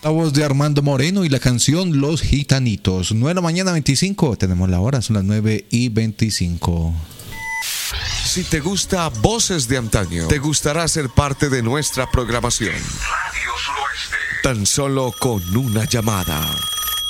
La voz de Armando Moreno y la canción Los Gitanitos. 9 de la mañana, 25. Tenemos la hora, son las 9:25. Si te gusta Voces de Antaño, te gustará ser parte de nuestra programación. Radio Suroeste. Tan solo con una llamada.